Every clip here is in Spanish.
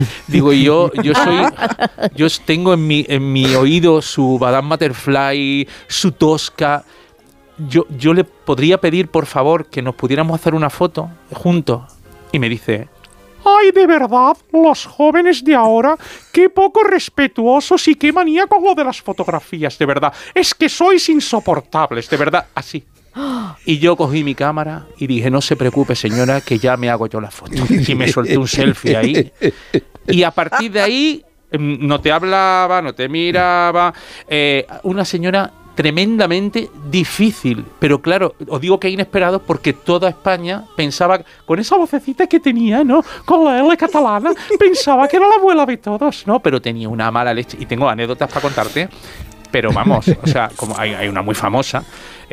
Digo, yo tengo en mi oído su Madame Butterfly, su Tosca. Yo le podría pedir, por favor, que nos pudiéramos hacer una foto juntos. Y me dice: ¡ay, de verdad, los jóvenes de ahora! ¡Qué poco respetuosos y qué manía con lo de las fotografías, de verdad! Es que sois insoportables, de verdad, así. Y yo cogí mi cámara y dije: no se preocupe, señora, que ya me hago yo la foto. Y me solté un selfie ahí. Y a partir de ahí, no te hablaba, no te miraba. Una señora tremendamente difícil, pero claro, os digo que inesperado porque toda España pensaba, con esa vocecita que tenía, ¿no?, con la L catalana, pensaba que era la abuela de todos, ¿no? Pero tenía una mala leche. Y tengo anécdotas para contarte, pero vamos, o sea, como hay una muy famosa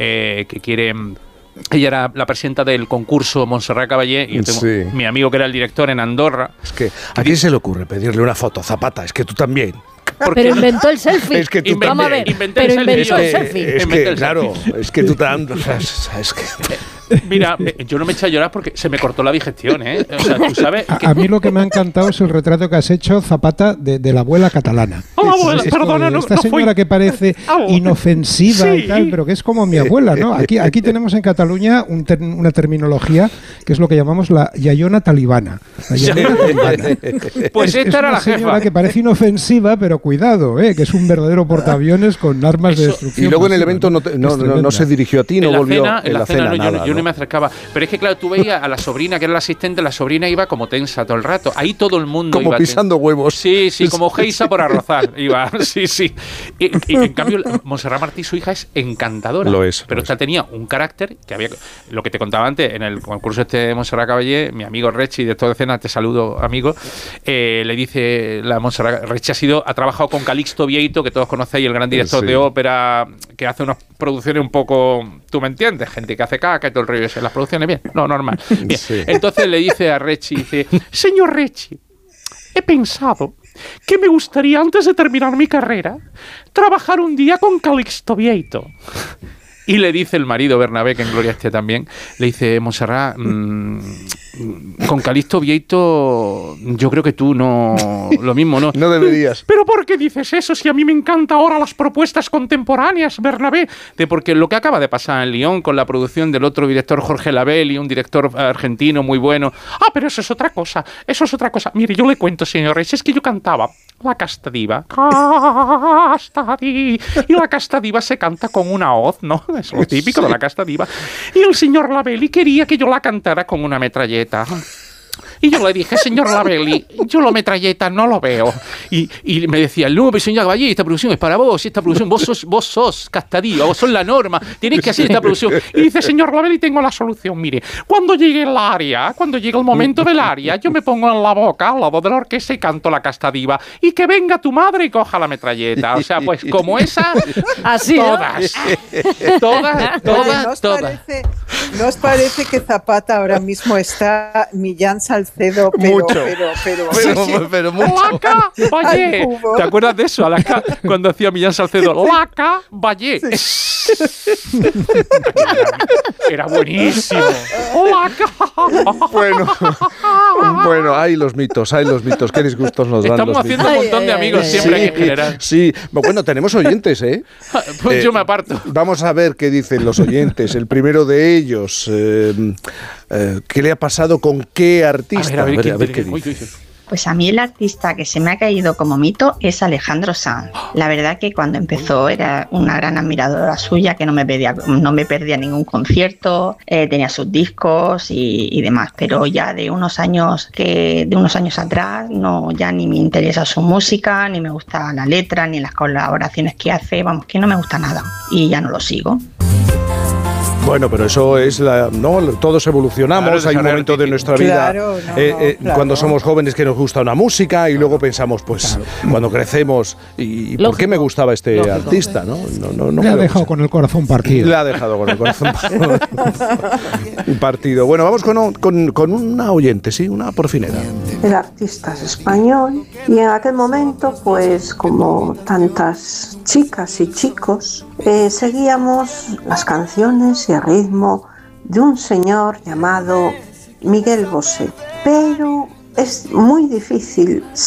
que quiere... Ella era la presidenta del concurso Montserrat Caballé y yo tengo mi amigo que era el director en Andorra. Es que, ¿a quién se le ocurre pedirle una foto a Zapata? Es que tú también. Pero inventó el selfie. Es que tú Vamos a ver, pero inventó el selfie. Es que, claro, es que tú también... Es que... Mira, yo no me eché a llorar porque se me cortó la digestión, ¿eh? O sea, tú sabes que... A mí lo que me ha encantado es el retrato que has hecho, Zapata, de la abuela catalana. La abuela, perdona, esta señora que parece inofensiva y tal, pero que es como mi abuela, ¿no? Aquí tenemos en Cataluña una terminología que es lo que llamamos la yayona talibana. La yayona talibana. Pues esta era la jefa. Es una señora que parece inofensiva, pero cuidado, que es un verdadero portaaviones con armas de destrucción. Y luego en el evento no se dirigió a ti, no volvió en la cena, nada. Yo no me acercaba. Pero es que, claro, tú veías a la sobrina, que era la asistente, la sobrina iba como tensa todo el rato. Ahí todo el mundo como iba... pisando huevos. Sí, como Geisa por arrozar. Iba, sí. Y en cambio, Montserrat Martí, su hija, es encantadora. Lo es. Pero esta tenía un carácter que había... Lo que te contaba antes, en el concurso de Montserrat Caballé, mi amigo Rechi, de toda escena, te saludo, amigo, le dice la Montserrat... Rechi ha trabajado con Calixto Vieito, que todos conocéis, el gran director de ópera, que hace unas producciones un poco... ¿Tú me entiendes? Gente que hace caca y todo el rollo ese. Las producciones, bien, no, normal. Bien. Sí. Entonces le dice a Rechi, dice: señor Rechi, he pensado que me gustaría, antes de terminar mi carrera, trabajar un día con Calixto Vieito. Y le dice el marido, Bernabé, que en gloria esté también, le dice: Montserrat, con Calixto Vieito yo creo que tú no... Lo mismo, ¿no? No deberías. ¿Pero por qué dices eso si a mí me encantan ahora las propuestas contemporáneas, Bernabé? Porque lo que acaba de pasar en Lyon con la producción del otro director, Jorge Labelli, un director argentino muy bueno. Ah, pero eso es otra cosa, Mire, yo le cuento, señor Reyes, es que yo cantaba la Casta Diva. Y la Casta Diva se canta con una hoz, ¿no? Es lo típico de la Casta Diva. Y el señor Labelli quería que yo la cantara con una metralleta. Y yo le dije: señor Labelli, yo la metralleta no lo veo. Y me decía: no, pero señor Caballé, esta producción es para vos, vos sos Casta Diva, vos sos la norma, tienes que hacer esta producción. Y dice: señor Labelli, tengo la solución, mire, cuando llegue el momento del aria, yo me pongo en la boca al lado de la orquesta y canto la Casta Diva, y que venga tu madre y coja la metralleta. O sea, pues como esa, así, todas, ¿no? todas. ¿No os parece que Zapata ahora mismo está Millán Salcedo? Pero mucho. Laca Vallé. ¿Te acuerdas de eso, Alaska? Cuando hacía Millán Salcedo, Laca Vallé. Sí. Era buenísimo. Laca. Bueno, hay los mitos. Qué disgustos nos dan. Estamos haciendo un montón de amigos siempre en general. Sí, bueno, tenemos oyentes, ¿eh? Pues yo me aparto. Vamos a ver qué dicen los oyentes. El primero de ellos, ¿qué le ha pasado con qué artista? A ver qué dice. Pues a mí el artista que se me ha caído como mito es Alejandro Sanz. La verdad que cuando empezó era una gran admiradora suya, que no me perdía ningún concierto, tenía sus discos y demás, pero ya de unos años atrás ya ni me interesa su música, ni me gusta la letra, ni las colaboraciones que hace, vamos, que no me gusta nada y ya no lo sigo. Bueno, pero eso es ¿no? Todos evolucionamos, claro, hay un momento de nuestra vida cuando somos jóvenes que nos gusta una música y luego pensamos, pues, cuando crecemos, ¿y por qué me gustaba este artista? ¿no? Le ha dejado con el corazón partido. Le ha dejado con el corazón partido. Bueno, vamos con una oyente, sí, una porfinera. El artista es español y en aquel momento, pues, como tantas chicas y chicos, seguíamos las canciones y el ritmo de un señor llamado Miguel Bosé. Pero es muy difícil